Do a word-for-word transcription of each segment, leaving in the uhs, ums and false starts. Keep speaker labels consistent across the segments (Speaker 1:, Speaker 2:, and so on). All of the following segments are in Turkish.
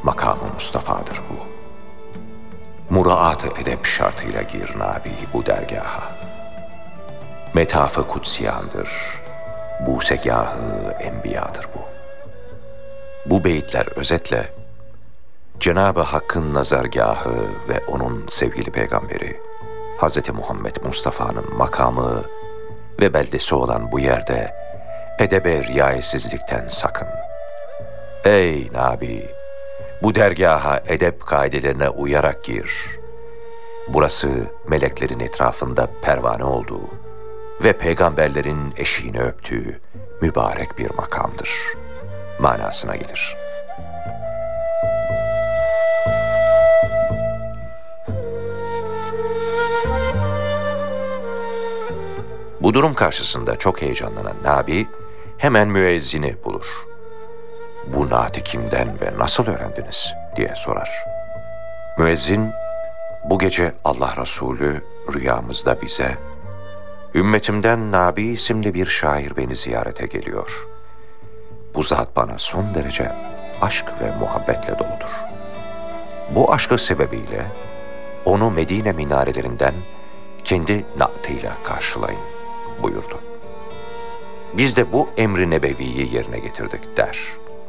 Speaker 1: Makamı Mustafa'dır bu. Muraat-ı edep şartıyla gir Nabi bu dergaha. Metaf-ı kutsiyandır, busegâh-ı enbiyadır bu. Bu beyitler özetle Cenab-ı Hakk'ın nazargahı ve onun sevgili peygamberi Hz. Muhammed Mustafa'nın makamı ve beldesi olan bu yerde edebe riayetsizlikten sakın. Ey Nabi! Bu dergaha edep kaidelerine uyarak gir. Burası meleklerin etrafında pervane olduğu ve peygamberlerin eşiğini öptüğü mübarek bir makamdır manasına gelir. Bu durum karşısında çok heyecanlanan Nabi hemen müezzini bulur. Bu naati kimden ve nasıl öğrendiniz diye sorar. Müezzin, bu gece Allah Resulü rüyamızda bize, ümmetimden Nabi isimli bir şair beni ziyarete geliyor. Bu zat bana son derece aşk ve muhabbetle doludur. Bu aşkı sebebiyle onu Medine minarelerinden kendi naatıyla karşılayın buyurdu. Biz de bu emri nebeviyi yerine getirdik der.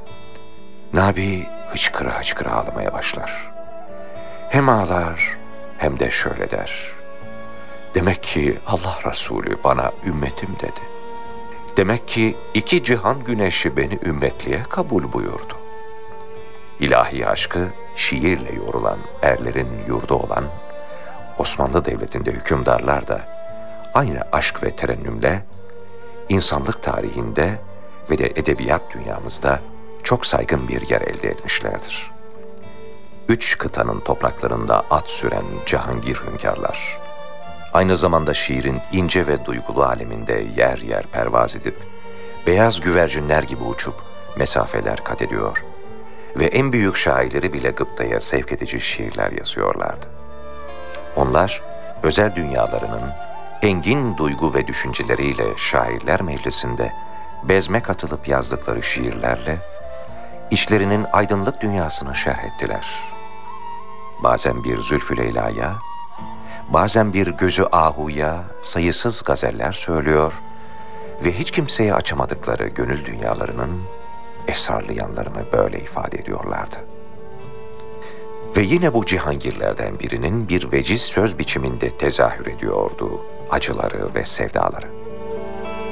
Speaker 1: Nabi hıçkıra hıçkıra ağlamaya başlar. Hem ağlar hem de şöyle der. Demek ki Allah Resulü bana ümmetim dedi. Demek ki iki cihan güneşi beni ümmetliğe kabul buyurdu. İlahi aşkı şiirle yorulan erlerin yurdu olan Osmanlı Devleti'nde hükümdarlar da aynı aşk ve terennümle insanlık tarihinde ve de edebiyat dünyamızda çok saygın bir yer elde etmişlerdir. Üç kıtanın topraklarında at süren cihangir hünkârlar, aynı zamanda şiirin ince ve duygulu aleminde yer yer pervaz edip, beyaz güvercinler gibi uçup mesafeler kat ediyor ve en büyük şairleri bile gıptaya sevk edici şiirler yazıyorlardı. Onlar, özel dünyalarının engin duygu ve düşünceleriyle şairler meclisinde bezme katılıp yazdıkları şiirlerle içlerinin aydınlık dünyasını şerh ettiler. Bazen bir Zülfü Leyla'ya, bazen bir Gözü Ahu'ya sayısız gazeller söylüyor ve hiç kimseye açamadıkları gönül dünyalarının esrarlı yanlarını böyle ifade ediyorlardı. Ve yine bu cihangirlerden birinin bir veciz söz biçiminde tezahür ediyordu acıları ve sevdaları.